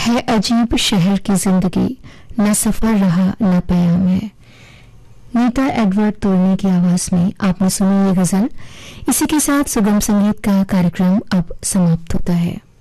है अजीब शहर की जिंदगी, न सफर रहा न पयाम है। नीता एडवर्ड तोरने की आवाज में आपने सुनी ये गजल। इसी के साथ सुगम संगीत का कार्यक्रम अब समाप्त होता है।